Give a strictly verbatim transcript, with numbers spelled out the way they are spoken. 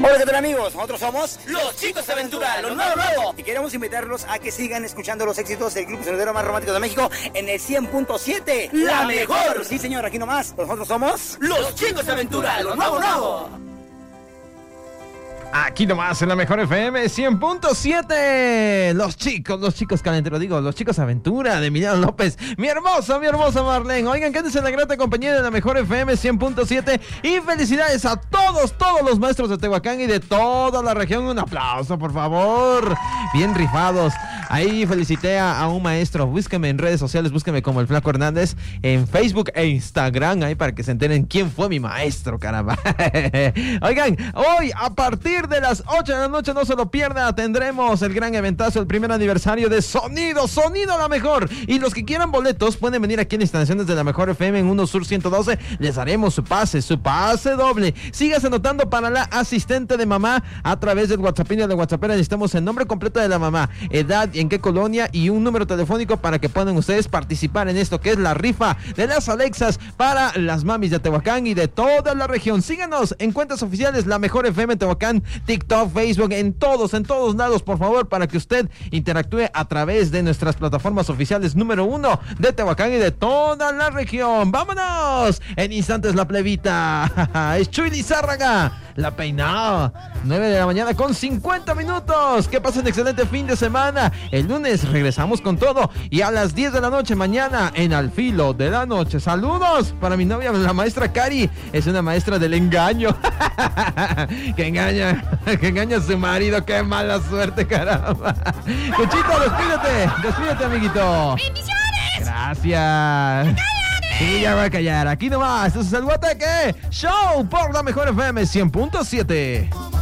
Hola, ¿qué tal, amigos? Nosotros somos Los Chicos de Aventura, lo nuevo, nuevo. Y queremos invitarlos a que sigan escuchando los éxitos del grupo sonidero más romántico de México en el cien punto siete. ¡La mejor! Sí, señor, aquí nomás. Nosotros somos Los Chicos de Aventura, lo nuevo, nuevo. Aquí nomás en la mejor F M cien punto siete. Los chicos, los chicos calenteros, digo, los chicos aventura de Emiliano López. Mi hermosa, mi hermosa Marlene. Oigan, quédense en la grata compañía de la mejor F M cien punto siete. Y felicidades a todos, todos los maestros de Tehuacán y de toda la región. Un aplauso, por favor. Bien rifados. Ahí felicité a, a un maestro. Búsqueme en redes sociales, búsqueme como el Flaco Hernández en Facebook e Instagram, ahí para que se enteren quién fue mi maestro, caramba. Oigan, hoy a partir de las ocho de la noche, no se lo pierda, tendremos el gran eventazo, el primer aniversario de Sonido, Sonido la Mejor. Y los que quieran boletos pueden venir aquí en instalaciones de la mejor F M en uno Sur ciento doce. Les haremos su pase, su pase doble. Sigas anotando para la asistente de mamá a través del WhatsApp de WhatsApp. Necesitamos el nombre completo de la mamá, edad y en qué colonia y un número telefónico para que puedan ustedes participar en esto que es la rifa de las Alexas para las mamis de Tehuacán y de toda la región. Síganos en cuentas oficiales, la mejor F M Tehuacán, TikTok, Facebook, en todos, en todos lados, por favor, para que usted interactúe a través de nuestras plataformas oficiales número uno de Tehuacán y de toda la región. ¡Vámonos! En instantes la plebita. Es Chuy Lizárraga, la peinada. nueve de la mañana con cincuenta minutos. Que pasen excelente fin de semana. El lunes regresamos con todo. Y a las diez de la noche mañana en Al Filo de la Noche. Saludos para mi novia, la maestra Cari. Es una maestra del engaño. Que engaña, que engaña a su marido. Qué mala suerte, caramba. Cuchito, despídete. Despídete, amiguito. ¡Bendiciones! Gracias. Sí, ya va a callar. Aquí nomás. Esto es el Guateque Show por la mejor F M cien punto siete.